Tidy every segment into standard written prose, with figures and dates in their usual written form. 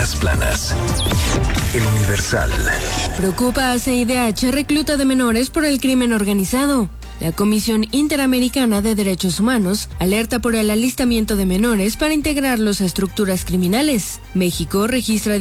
primeras planas. El Universal. Preocupa a CIDH recluta de menores por el crimen organizado. La Comisión Interamericana de Derechos Humanos alerta por el alistamiento de menores para integrarlos a estructuras criminales. México registra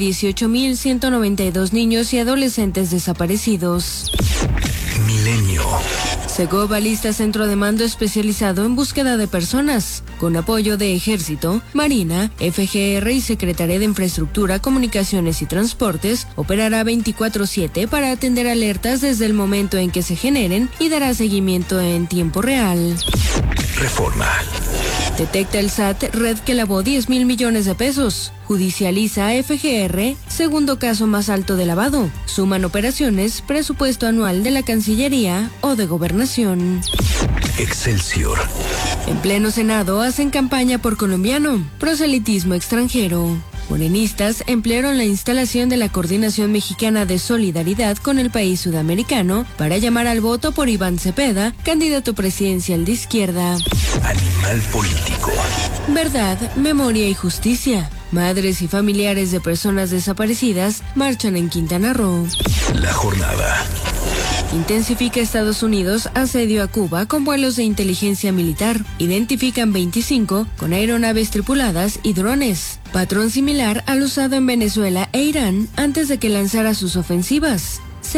18.192 niños y adolescentes desaparecidos. Milenio. Segov alista centro de mando especializado en búsqueda de personas, con apoyo de Ejército, Marina, FGR y Secretaría de Infraestructura, Comunicaciones y Transportes. Operará 24/7 para atender alertas desde el momento en que se generen y dará seguimiento en tiempo real. Reforma. Detecta el SAT red que lavó 10,000 millones de pesos. Judicializa a FGR, segundo caso más alto de lavado. Suman operaciones, presupuesto anual de la Cancillería o de Gobernación. Excelsior. En pleno Senado hacen campaña por colombiano, proselitismo extranjero. Morenistas emplearon la instalación de la Coordinación Mexicana de Solidaridad con el país sudamericano para llamar al voto por Iván Cepeda, candidato presidencial de izquierda. Animal político. Verdad, memoria y justicia. Madres y familiares de personas desaparecidas marchan en Quintana Roo. La jornada. Intensifica Estados Unidos asedio a Cuba con vuelos de inteligencia militar. Identifican 25 con aeronaves tripuladas y drones. Patrón similar al usado en Venezuela e Irán antes de que lanzara sus ofensivas.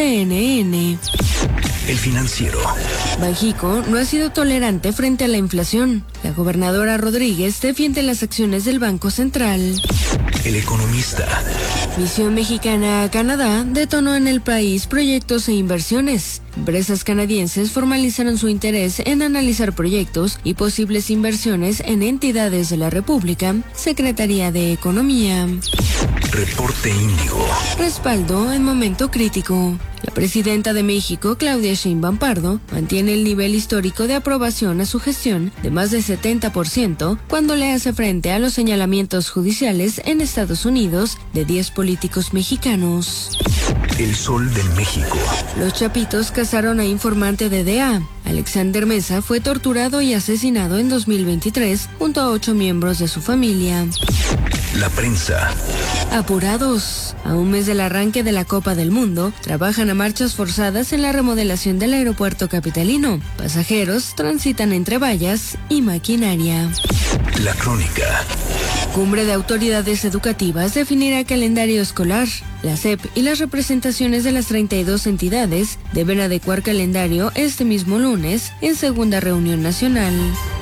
CNN. El Financiero. Banxico no ha sido tolerante frente a la inflación. La gobernadora Rodríguez defiende las acciones del Banco Central. El Economista. Misión mexicana a Canadá detonó en el país proyectos e inversiones. Empresas canadienses formalizaron su interés en analizar proyectos y posibles inversiones en entidades de la República. Secretaría de Economía. Reporte Índigo. Respaldo en momento crítico. La presidenta de México, Claudia Sheinbaum Pardo, mantiene el nivel histórico de aprobación a su gestión de más de 70% cuando le hace frente a los señalamientos judiciales en Estados Unidos de 10 políticos mexicanos. El Sol de México. Los Chapitos cazaron a informante de DEA. Alexander Mesa fue torturado y asesinado en 2023 junto a 8 miembros de su familia. La Prensa. Apurados. A un mes del arranque de la Copa del Mundo, trabajan a marchas forzadas en la remodelación del aeropuerto capitalino. Pasajeros transitan entre vallas y maquinaria. La Crónica. Cumbre de autoridades educativas definirá calendario escolar. La SEP y las representaciones de las 32 entidades deben adecuar calendario este mismo lunes en segunda reunión nacional.